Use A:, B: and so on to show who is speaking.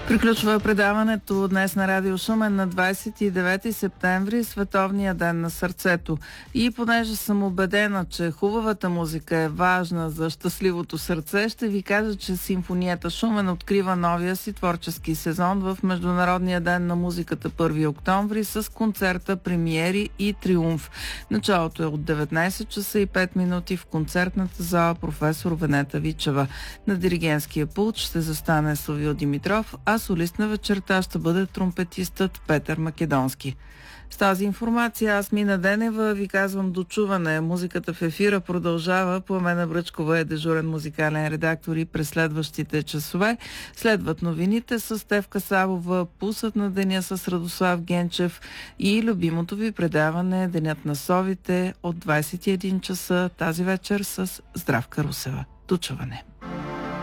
A: Приключва предаването днес на Радио Шумен на 29 септември, Световния ден на сърцето. И понеже съм убедена, че хубавата музика е важна за щастливото сърце, ще ви кажа, че Симфонията Шумен открива новия си творчески сезон в Международния ден на музиката 1 октомври с концерта, премиери и триумф. Началото е от 19 часа и 5 минути в концертната зала професор Венета Вичева. На диригентския пулт ще застане Славил Димитров, а солист на вечерта ще бъде тромпетистът Петър Македонски. С тази информация аз, Мина Денева, ви казвам до чуване. Музиката в ефира продължава. Пламена Бръчкова е дежурен музикален редактор и през следващите часове следват новините с Стефка Савова, Пулсът на деня с Радослав Генчев и любимото ви предаване Денят на совите от 21 часа тази вечер с Здравка Русева. До чуване!